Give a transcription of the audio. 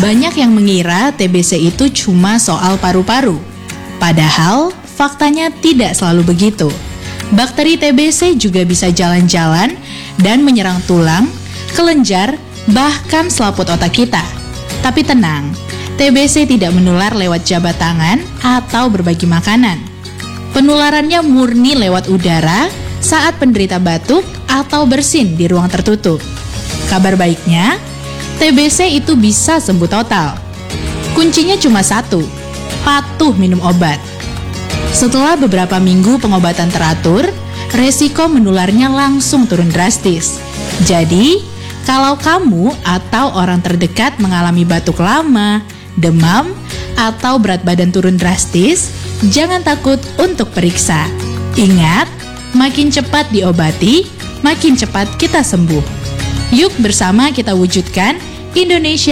Banyak yang mengira TBC itu cuma soal paru-paru. Padahal, faktanya tidak selalu begitu. Bakteri TBC juga bisa jalan-jalan dan menyerang tulang, kelenjar, bahkan selaput otak kita. Tapi tenang, TBC tidak menular lewat jabat tangan atau berbagi makanan. Penularannya murni lewat udara saat penderita batuk atau bersin di ruang tertutup. Kabar baiknya, TBC itu bisa sembuh total. Kuncinya cuma satu, patuh minum obat. Setelah beberapa minggu pengobatan teratur, resiko menularnya langsung turun drastis. Jadi, kalau kamu atau orang terdekat mengalami batuk lama, demam, atau berat badan turun drastis, jangan takut untuk periksa. Ingat, makin cepat diobati, makin cepat kita sembuh. Yuk bersama kita wujudkan Indonesia